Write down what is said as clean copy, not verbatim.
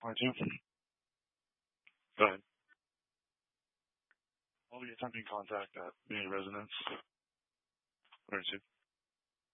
22. Go ahead. I'll be attempting contact at any residence. 22.